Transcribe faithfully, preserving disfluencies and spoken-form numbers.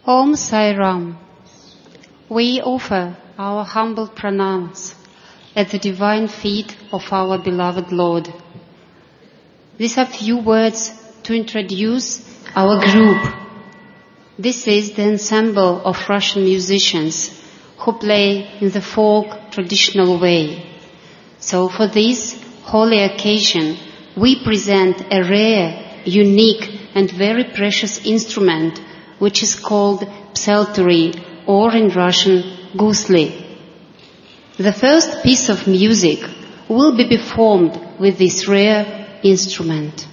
Om Sai Ram. We offer our humble pranams at the divine feet of our beloved Lord. These are few words to introduce our group. This is the ensemble of Russian musicians who play in the folk traditional way. So for this holy occasion, we present a rare, unique and very precious instrument which is called psaltery, or in Russian, gusli. The first piece of music will be performed with this rare instrument.